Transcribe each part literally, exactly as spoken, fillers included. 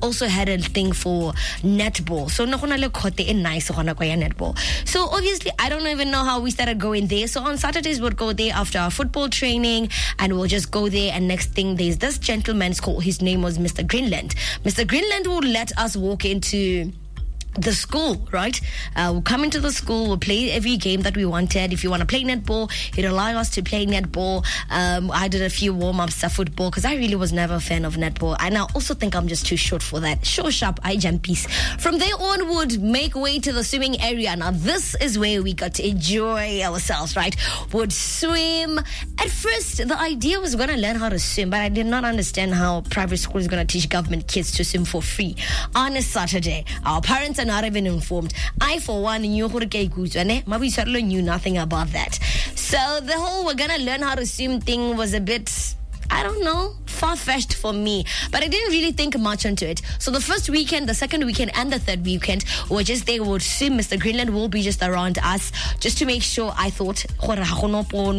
also had a thing for netball. So no gona le khote e nice gona kwa ya netball. So obviously I don't even know how we started going there. So on Saturdays we'd go there after our football training, and we'll just go there, and next thing there's this gentleman's call. His name was Mister Greenland. Mister Greenland would let us walk into the school, right? Uh, we'll come into the school, we'll play every game that we wanted. If you want to play netball, he'd allow us to play netball. Um, I did a few warm-ups to football because I really was never a fan of netball. And I also think I'm just too short for that. Show sharp, I jump piece. From there on, would make way to the swimming area. Now, this is where we got to enjoy ourselves, right? Would swim. At first, the idea was going to learn how to swim, but I did not understand how private school is going to teach government kids to swim for free. On a Saturday, our parents are not even informed. I, for one, knew knew nothing about that. So the whole we're gonna learn how to swim thing was a bit, I don't know, far-fetched for me. But I didn't really think much into it. So the first weekend, the second weekend, and the third weekend were just there. Would swim. Mister Greenland will be just around us just to make sure. I thought, until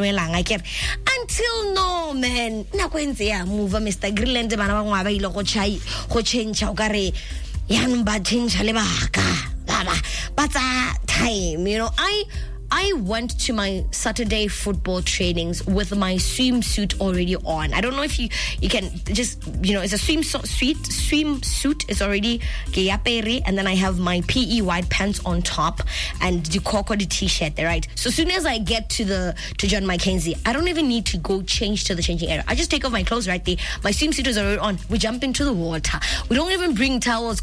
no, man. Move Mister Greenland. Yan ba change lebaka but time, you know. I I went to my Saturday football trainings with my swimsuit already on. I don't know if you you can just, you know, it's a swimsuit swimsuit. It's already gayapere, and then I have my P E white pants on top and the coco the t-shirt, right? So as soon as I get to the to John Mackenzie, I don't even need to go change to the changing area. I just take off my clothes right there. My swimsuit is already on. We jump into the water. We don't even bring towels.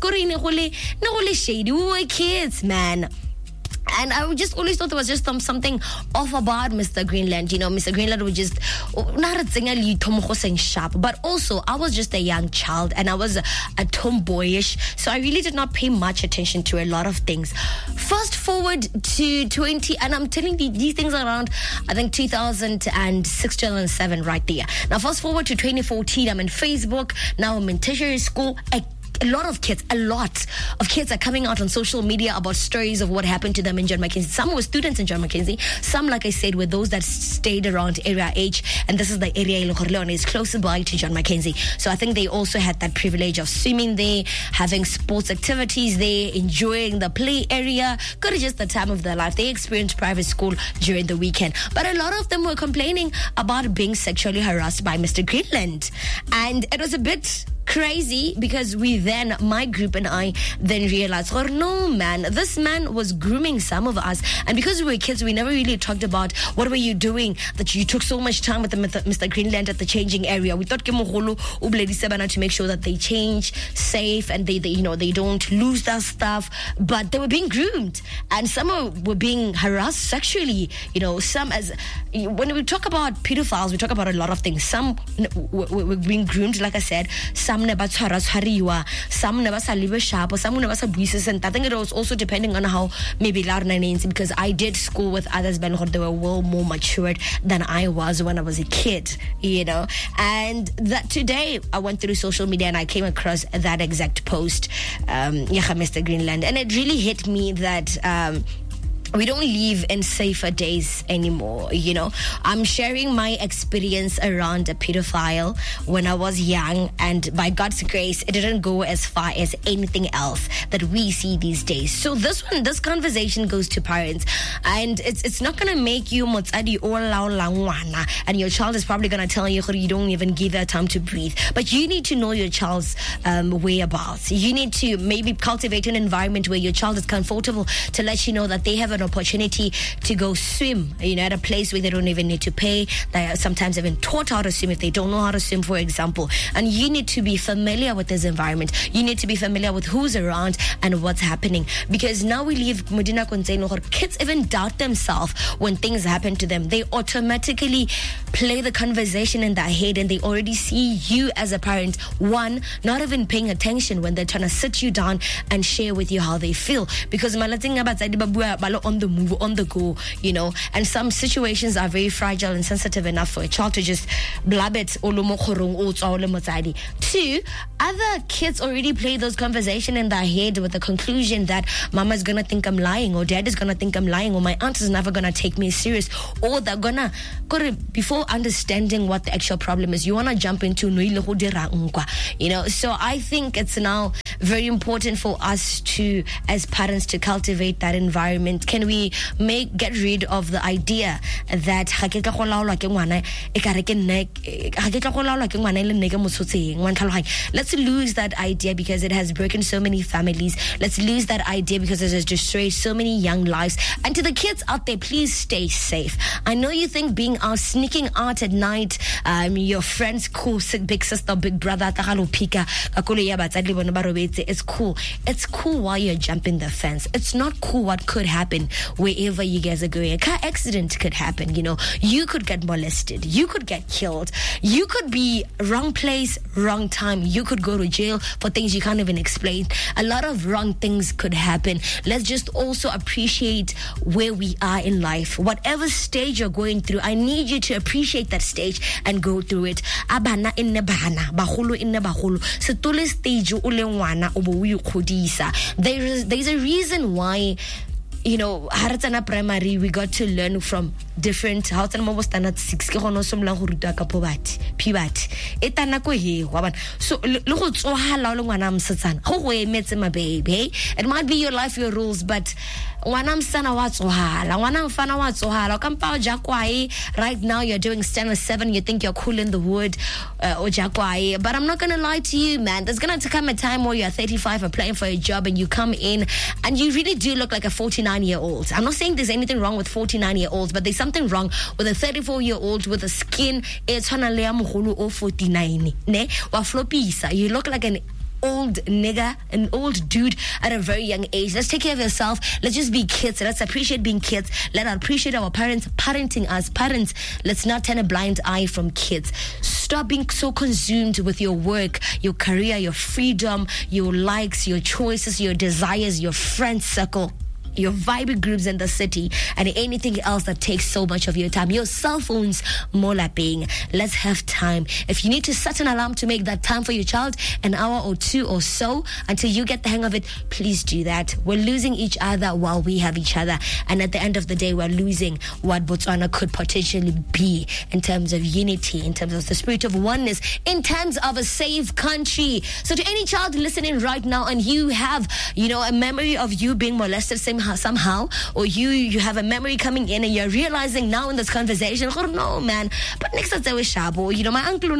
No shady. We were kids, man. And I just always thought there was just some, something off about Mister Greenland. You know, Mister Greenland would just not sharp, but also I was just a young child and I was a, a tomboyish, so I really did not pay much attention to a lot of things. Fast forward to twenty, and I'm telling you these things around, I think two thousand six, two thousand seven, right there. Now fast forward to twenty fourteen, I'm in Facebook. Now I'm in tertiary school. I A lot of kids, a lot of kids are coming out on social media about stories of what happened to them in John Mackenzie. Some were students in John Mackenzie. Some, like I said, were those that stayed around Area H. And this is the area in Corleone. It's close by to John Mackenzie. So I think they also had that privilege of swimming there, having sports activities there, enjoying the play area. Could have just the time of their life. They experienced private school during the weekend. But a lot of them were complaining about being sexually harassed by Mister Greenland. And it was a bit crazy because we then, my group and I, then realized, oh no, man, this man was grooming some of us. And because we were kids, we never really talked about what were you doing that you took so much time with the Mister Greenland at the changing area. We thought to make sure that they change safe and they, they, you know, they don't lose their stuff. But they were being groomed, and some were being harassed sexually. You know, some as when we talk about pedophiles, we talk about a lot of things. Some were being groomed, like I said. Some Some never tshwara tshwariwa, some never sa libe sharp, some never sa buisesent. I think it was also depending on how maybe Larna names, because I did school with others, but they were well more matured than I was when I was a kid, you know. And that today I went through social media and I came across that exact post, um, Mister Greenland, and it really hit me that um we don't live in safer days anymore, you know. I'm sharing my experience around a pedophile when I was young, and by God's grace, it didn't go as far as anything else that we see these days. So this one, this conversation goes to parents, and it's it's not gonna make you motsadi o laolangwana, and your child is probably gonna tell you you don't even give her time to breathe. But you need to know your child's um, whereabouts. You need to maybe cultivate an environment where your child is comfortable to let you know that they have an opportunity to go swim, you know, at a place where they don't even need to pay. They are sometimes even taught how to swim if they don't know how to swim, for example. And you need to be familiar with this environment. You need to be familiar with who's around and what's happening. Because now we leave Medina Konzeno, kids even doubt themselves when things happen to them. They automatically play the conversation in their head, and they already see you as a parent, one, not even paying attention when they're trying to sit you down and share with you how they feel. Because on the move, on the go, you know, and some situations are very fragile and sensitive enough for a child to just blab it. Two, other kids already play those conversations in their head with the conclusion that mama's gonna think I'm lying, or dad is gonna think I'm lying, or my aunt is never gonna take me serious, or they're gonna, before understanding what the actual problem is, you wanna jump into, you know. So I think it's now very important for us to, as parents, to cultivate that environment. Can we make get rid of the idea that let's lose that idea because it has broken so many families. Let's lose that idea because it has destroyed so many young lives. And to the kids out there, please stay safe. I know you think being out, sneaking out at night, um, your friend's cool, big sister, big brother, it's cool. It's cool while you're jumping the fence. It's not cool what could happen wherever you guys are going. A car accident could happen, you know. You could get molested. You could get killed. You could be wrong place, wrong time. You could go to jail for things you can't even explain. A lot of wrong things could happen. Let's just also appreciate where we are in life. Whatever stage you're going through, I need you to appreciate that stage and go through it. Abana inne bana, baholo inne baholo. Setole stage o le ngwana o bo o ikgodisa. There is there's a reason why, you know, Haratsana primary, we got to learn from different how tana mo standard six ke gono somla go ruta ka pobati pibati etana ko he wa bana. So le go tsohala le ngwana msetsana go go emetse mabebe. It might be your life, your rules, but ngwana msana wa tsohala, ngwana mfana wa tsohala kampa jakwai. Right now you're doing standard seven, you think you're cool in the wood, uh, or jakwai. But I'm not gonna lie to you, man, there's gonna come a time where you're thirty-five, applying for a job, and you come in and you really do look like a forty-nine year old. I'm not saying there's anything wrong with forty-nine year olds, but there's something wrong with a thirty-four year old with a skin it's forty-nine ne wa flopisa. You look like an old nigger, an old dude at a very young age. Let's take care of yourself. Let's just be kids. Let's appreciate being kids. Let us appreciate our parents parenting us. Parents, let's not turn a blind eye from kids. Stop being so consumed with your work, your career, your freedom, your likes, your choices, your desires, your friend circle, your vibe groups in the city, and anything else that takes so much of your time. Your cell phones, more lapping. Let's have time. If you need to set an alarm to make that time for your child, an hour or two or so, until you get the hang of it, please do that. We're losing each other while we have each other. And at the end of the day, we're losing what Botswana could potentially be in terms of unity, in terms of the spirit of oneness, in terms of a safe country. So to any child listening right now, and you have, you know, a memory of you being molested somehow, somehow, or you you have a memory coming in and you're realizing now in this conversation, oh no man, but next time we shabo, you know, my uncle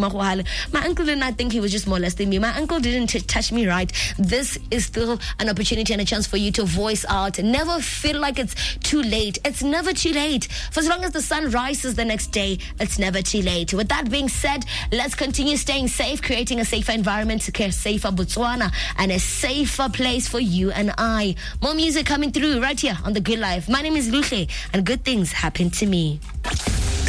my uncle did not think he was just molesting me. My uncle didn't t- touch me right. This is still an opportunity and a chance for you to voice out. Never feel like it's too late. It's never too late. For as long as the sun rises the next day, it's never too late. With that being said, let's continue staying safe, creating a safer environment to care safer Botswana and a safer place for you and I. More music coming through right here on The Good Life. My name is Luhle, and good things happen to me.